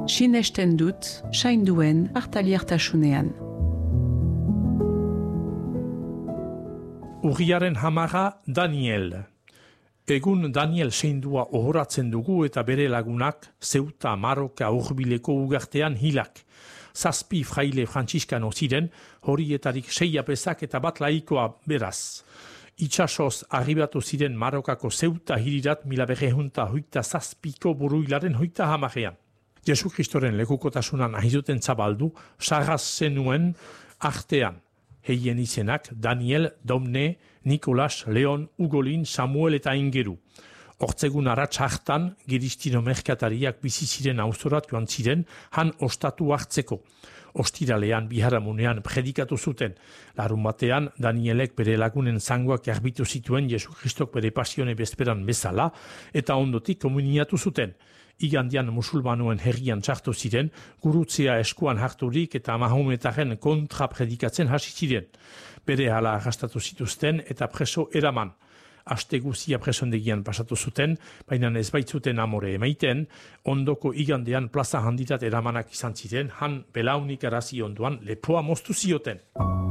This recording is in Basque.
Sinesten dut, sainduen hartaliartasunean. Urriaren 10 Daniel. Egun Daniel seindua ohoratzen dugu eta bere lagunak Zeuta, Maroka, hurbileko ugartean hilak. 7 fraile frantziskano ziren, horietarik 6 apezak eta bat laikoa beraz. Itxasoz arribatu ziren Marokako Zeuta hirirat 1907ko buruilaren 30ean. Jesu Kristoren lekukotasunan ahizuten zabaldu, sagaz zenuen artean. Heien izenak Daniel, Domne, Nikolas, Leon, Ugolin, Samuel eta Ingeru. Hortzegun aratz hartan, giristino merkatariak bizi ziren auzorat joan ziren, han ostatu hartzeko. Ostiralean, biharamunean predikatu zuten. Larun batean, Danielek bere lagunen zangoak garbitu zituen Jesu Kristok bere pasione bezperan bezala, eta ondotik komuniatu zuten. Igandian musulmanoen herrian txartu ziren, gurutzea eskuan harturik eta Mahometaren kontra predikatzen hasi ziren. Bere hala arrastatu zituzten eta preso eraman. Aste guzia presondegian pasatu zuten, baina ez baitzuten amore emaiten, ondoko igandean plaza handitat eramanak izan ziren, han belaunik arazi onduan lepoa moztu zioten.